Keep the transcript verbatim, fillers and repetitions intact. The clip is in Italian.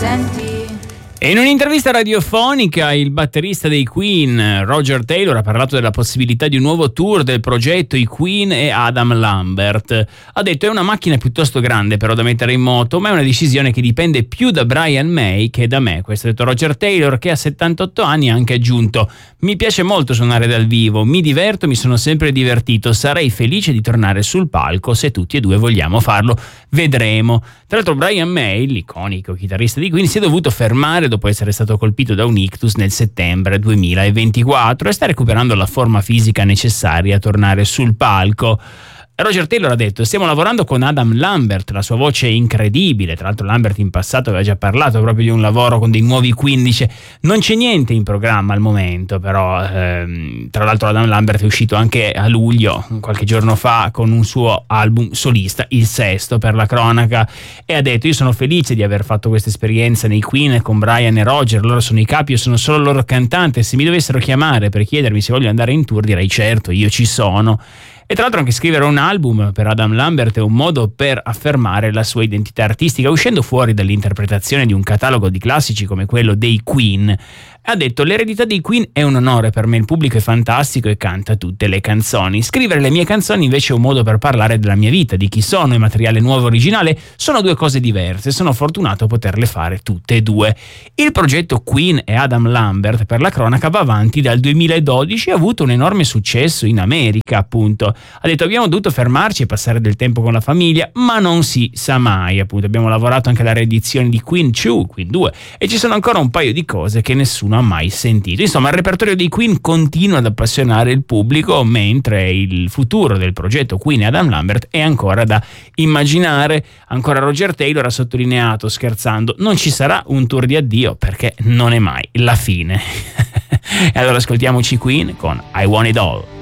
senti. E in un'intervista radiofonica il batterista dei Queen, Roger Taylor, ha parlato della possibilità di un nuovo tour del progetto I Queen e Adam Lambert. Ha detto: è una macchina piuttosto grande però da mettere in moto, ma è una decisione che dipende più da Brian May che da me. Questo ha detto Roger Taylor, che a settantotto anni ha anche aggiunto: mi piace molto suonare dal vivo, mi diverto, mi sono sempre divertito, sarei felice di tornare sul palco se tutti e due vogliamo farlo, vedremo. Tra l'altro Brian May, l'iconico chitarrista di Queen, si è dovuto fermare dopo essere stato colpito da un ictus nel settembre duemilaventiquattro e sta recuperando la forma fisica necessaria a tornare sul palco. Roger Taylor ha detto: stiamo lavorando con Adam Lambert, la sua voce è incredibile. Tra l'altro Lambert in passato aveva già parlato proprio di un lavoro con dei nuovi Queen, dice non c'è niente in programma al momento, però ehm, tra l'altro Adam Lambert è uscito anche a luglio, qualche giorno fa, con un suo album solista, il sesto per la cronaca, e ha detto: io sono felice di aver fatto questa esperienza nei Queen con Brian e Roger, loro sono i capi, io sono solo il loro cantante, se mi dovessero chiamare per chiedermi se voglio andare in tour direi certo, io ci sono. E tra l'altro anche scrivere un album per Adam Lambert è un modo per affermare la sua identità artistica, uscendo fuori dall'interpretazione di un catalogo di classici come quello dei Queen. Ha detto: l'eredità dei Queen è un onore per me, il pubblico è fantastico e canta tutte le canzoni. Scrivere le mie canzoni invece è un modo per parlare della mia vita, di chi sono, e materiale nuovo originale sono due cose diverse, sono fortunato a poterle fare tutte e due. Il progetto Queen e Adam Lambert, per la cronaca, va avanti dal duemiladodici e ha avuto un enorme successo in America, appunto. Ha detto: abbiamo dovuto fermarci e passare del tempo con la famiglia, ma non si sa mai, appunto. Abbiamo lavorato anche alla riedizione di Queen due, Queen due, e ci sono ancora un paio di cose che nessuno ha mai sentito. Insomma, il repertorio dei Queen continua ad appassionare il pubblico, mentre il futuro del progetto Queen e Adam Lambert è ancora da immaginare. Ancora Roger Taylor ha sottolineato, scherzando: non ci sarà un tour di addio perché non è mai la fine. E allora ascoltiamoci Queen con I Want It All.